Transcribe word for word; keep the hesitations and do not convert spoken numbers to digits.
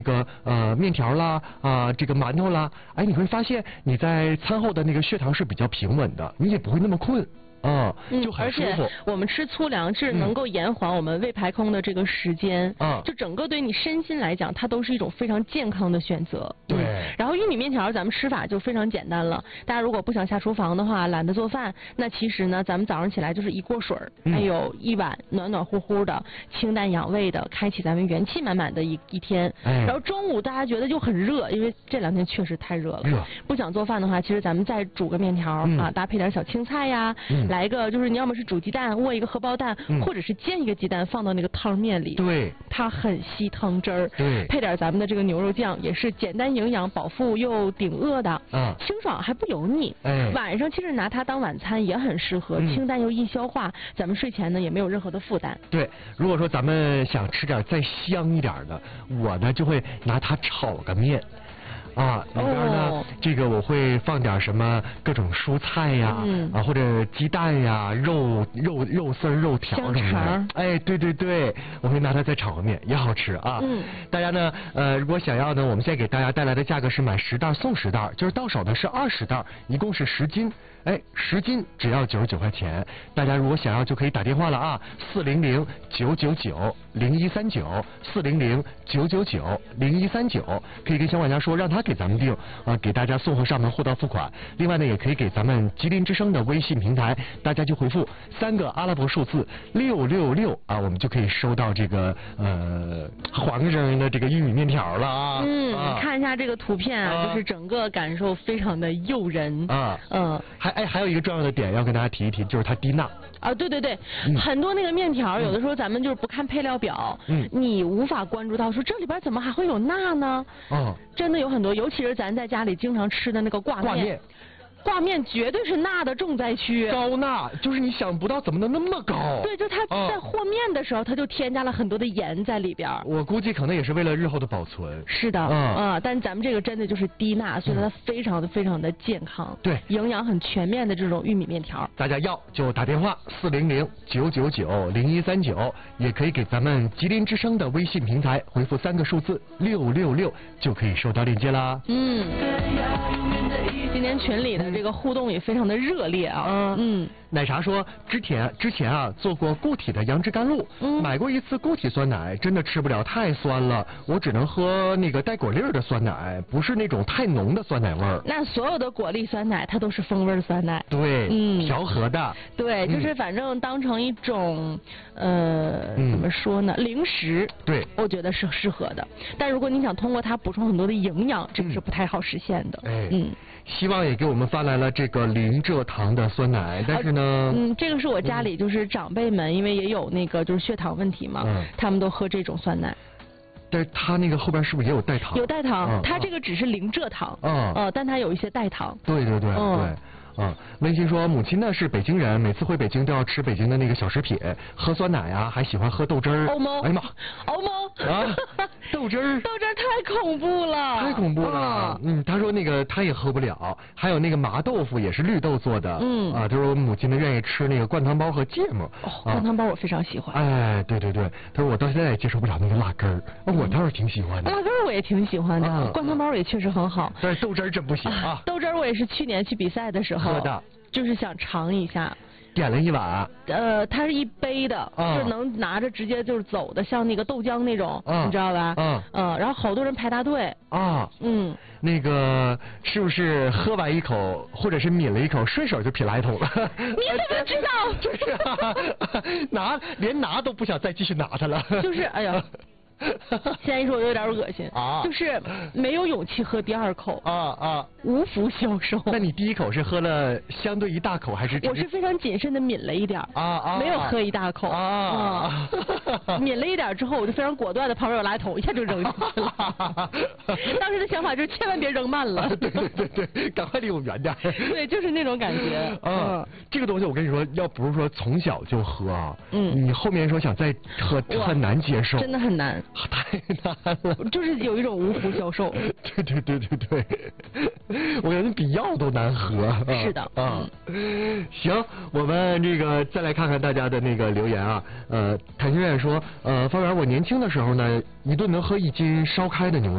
个呃面条啦啊、呃、这个馒头啦，哎，你会发现你在餐后的那个血糖是比较平稳的，你也不会那么困。啊、嗯，就很舒服。 而且我们吃粗粮是能够延缓我们胃排空的这个时间。啊、嗯，就整个对你身心来讲，它都是一种非常健康的选择。 对。 嗯、然后玉米面条咱们吃法就非常简单了。大家如果不想下厨房的话，懒得做饭，那其实呢，咱们早上起来就是一锅水，还有一碗暖暖乎乎的、清淡养胃的，开启咱们元气满满的一一天。哎。然后中午大家觉得就很热，因为这两天确实太热了。热。不想做饭的话，其实咱们再煮个面条、嗯、啊，搭配点小青菜呀。嗯。来一个就是你要么是煮鸡蛋，握一个荷包蛋、嗯，或者是煎一个鸡蛋放到那个汤面里， 对， 它很吸汤汁儿， 对， 配点咱们的这个牛肉酱，也是简单营养、饱腹又顶饿的，啊，清爽还不油腻。哎，晚上其实拿它当晚餐也很适合，嗯、清淡又易消化，咱们睡前呢也没有任何的负担。 对，如果说咱们想吃点再香一点的，我呢就会拿它炒个面。啊，里边呢、哦，这个我会放点什么各种蔬菜呀，嗯、啊或者鸡蛋呀、肉肉肉丝、肉条什么的。哎，对对对，我会拿它再炒个面，也好吃啊。嗯，大家呢，呃，如果想要呢，我们现在给大家带来的价格是买十袋送十袋，就是到手的是二十袋，一共是十斤。哎，十斤只要九十九块钱，大家如果想要就可以打电话了啊，四零零九九九零一三九，四零零九九九零一三九，可以跟小管家说让他给咱们订啊，给大家送货上门，货到付款。另外呢，也可以给咱们吉林之声的微信平台，大家就回复三个阿拉伯数字六六六啊，我们就可以收到这个呃黄扔的这个玉米面条了啊。 嗯， 啊、 看一下这个图片啊，啊就是整个感受非常的诱人啊。嗯， 还哎还有一个重要的点要跟大家提一提，就是它低钠。 啊，对对对，嗯、很多那个面条，有的时候咱们就是不看配料表，嗯，你无法关注到说这里边怎么还会有钠呢？哦，真的有很多，尤其是咱在家里经常吃的那个挂面。 挂面挂面绝对是钠的重灾区， 高钠，就是你想不到怎么能那么高。 对，就它在和面的时候，它就添加了很多的盐在里边。 我估计可能也是为了日后的保存。 是的，嗯啊，但咱们这个真的就是低钠，所以它非常的非常的健康， 对， 营养很全面的这种玉米面条。 大家要就打电话四零零九九九零一三九，也可以给咱们吉林之声的微信平台回复三个数字六六六，就可以收到链接啦。 嗯。今天群里的这个互动也非常的热烈啊。嗯嗯。 奶茶说之前之前啊做过固体的杨枝甘露，嗯，买过一次固体酸奶，真的吃不了，太酸了，我只能喝那个带果粒的酸奶，不是那种太浓的酸奶味儿。 那所有的果粒酸奶它都是风味酸奶。 对，嗯，调和的。 对，就是反正当成一种呃、嗯、怎么说呢，零食。 对， 我觉得是适合的。但如果你想通过它补充很多的营养，这个是不太好实现的。 哎，嗯。希望也给我们发来了这个零蔗糖的酸奶，但是呢， 啊、嗯，这个是我家里就是长辈们，嗯、因为也有那个就是血糖问题嘛，嗯、他们都喝这种酸奶。 但是它那个后边是不是也有代糖？ 有代糖，嗯、它这个只是零蔗糖，嗯，呃，但它有一些代糖。 对对对，嗯、对。啊，温馨说母亲呢是北京人，每次回北京都要吃北京的那个小食品，喝酸奶啊，还喜欢喝豆汁儿。 欧猫， 哎呀妈， 欧猫啊，豆汁儿， 豆汁儿太恐怖了， 太恐怖了。嗯, 嗯，他说那个他也喝不了，还有那个麻豆腐也是绿豆做的。嗯，啊，他说母亲呢愿意吃那个灌汤包和芥末。 哦，灌汤包我非常喜欢。 哎，对对对，他说我到现在也接受不了那个辣根儿，我倒是挺喜欢的。 辣根儿我也挺喜欢的，嗯、灌汤包也确实很好。 但是豆汁儿真不行啊。 豆汁儿我也是去年去比赛的时候。 喝的， 就是想尝一下， 点了一碗。 呃，它是一杯的，嗯、就是能拿着直接就是走的，像那个豆浆那种，嗯、你知道吧？嗯嗯，然后好多人排大队。 啊，嗯，那个是不是喝完一口，或者是抿了一口，顺手就撇垃圾桶了？ 你怎么知道？ 就是啊，拿连拿都不想再继续拿它了。 就是哎呀。现在一说我有点恶心啊，就是没有勇气喝第二口啊啊，无福消受。 那你第一口是喝了相对一大口还是？ 我是非常谨慎的抿了一点啊啊，没有喝一大口啊啊，抿了一点之后，我就非常果断的旁边有垃圾桶，一下就扔进去了。当时的想法就是千万别扔慢了。 对对对对，赶快离我远点。 对，就是那种感觉。 嗯，这个东西我跟你说，要不是说从小就喝啊，嗯，你后面说想再喝很难接受， 真的很难。 太难了， 就是有一种无福消受。 对对对对对，我感觉比药都难喝。 是的啊，嗯、行，我们这个再来看看大家的那个留言啊。呃，谭心愿说，呃，方圆，我年轻的时候呢，一顿能喝一斤烧开的牛肉。